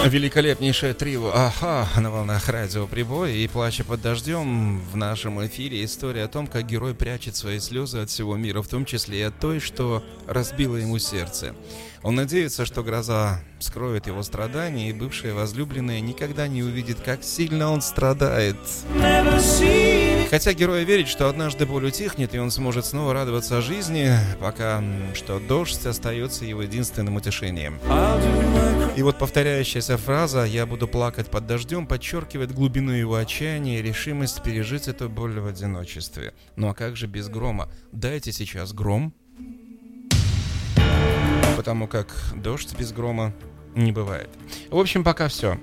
Великолепнейшее трио «Аха» на волнах радио «Прибой» и «Плача под дождем». В нашем эфире история о том, как герой прячет свои слезы от всего мира, в том числе и от той, что разбило ему сердце. Он надеется, что гроза скроет его страдания, и бывшая возлюбленная никогда не увидит, как сильно он страдает. Хотя герой верит, что однажды боль утихнет, и он сможет снова радоваться жизни, пока что дождь остается его единственным утешением. И вот повторяющаяся фраза «я буду плакать под дождем» подчеркивает глубину его отчаяния и решимость пережить эту боль в одиночестве. Ну а как же без грома? Дайте сейчас гром, потому как дождь без грома не бывает. В общем, пока все.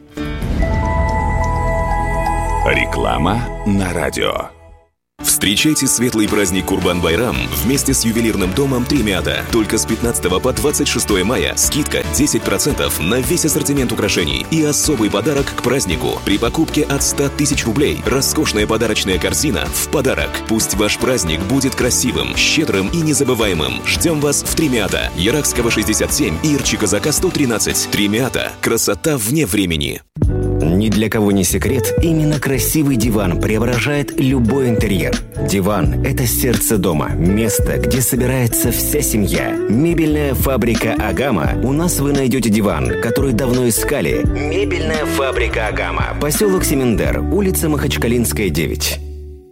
Реклама на радио. Встречайте светлый праздник Курбан-Байрам вместе с ювелирным домом Тремята. Только с 15 по 26 мая скидка 10% на весь ассортимент украшений и особый подарок к празднику. При покупке от 100 тысяч рублей роскошная подарочная корзина в подарок. Пусть ваш праздник будет красивым, щедрым и незабываемым. Ждем вас в Тремята. Яракского 67 и Ирчи-Казака 113. Тремята. Красота вне времени. Ни для кого не секрет, именно красивый диван преображает любой интерьер. Диван – это сердце дома, место, где собирается вся семья. Мебельная фабрика «Агама». У нас вы найдете диван, который давно искали. Мебельная фабрика «Агама». Поселок Семендер, улица Махачкалинская, 9.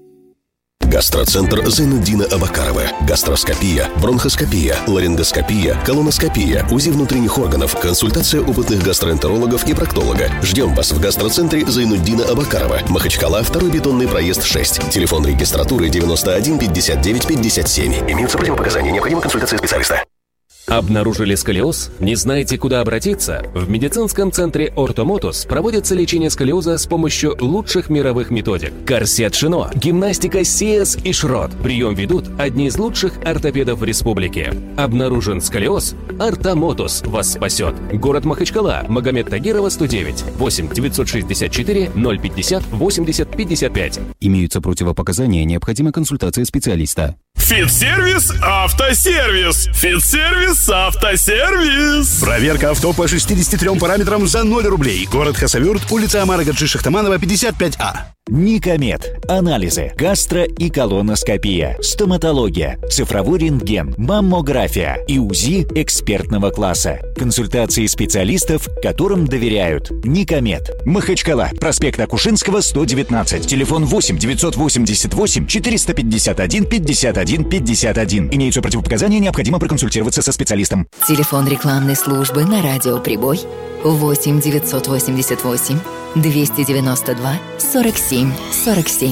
Гастроцентр Зайнуддина Абакарова. Гастроскопия, бронхоскопия, ларингоскопия, колоноскопия, УЗИ внутренних органов, консультация опытных гастроэнтерологов и проктолога. Ждем вас в гастроцентре Зайнуддина Абакарова. Махачкала, 2-й бетонный проезд 6. Телефон регистратуры 91 59 57. Имеются противопоказания, необходима консультация специалиста. Обнаружили сколиоз? Не знаете, куда обратиться? В медицинском центре «Ортомотус» проводится лечение сколиоза с помощью лучших мировых методик. Корсет Шино, гимнастика Сиэс и Шрот. Прием ведут одни из лучших ортопедов в республике. Обнаружен сколиоз? «Ортомотус» вас спасет. Город Махачкала, Магомед Тагирова, 109. 8 964 050 80 55. Имеются противопоказания, необходима консультация специалиста. Фитсервис Автосервис. Фитсервис Автосервис. Проверка авто по 63 параметрам за 0 рублей. Город Хасавюрт, улица Амара Гаджи Шахтаманова, 55А. Никомед. Анализы. Гастро- и колоноскопия. Стоматология. Цифровой рентген. Маммография. И УЗИ экспертного класса. Консультации специалистов, которым доверяют. Никомед. Махачкала. Проспект Акушинского, 119. Телефон 8 988 451 51 51. Имеются противопоказания, необходимо проконсультироваться со специалистом. Телефон рекламной службы на радио «Прибой» 8 988 292 47 47.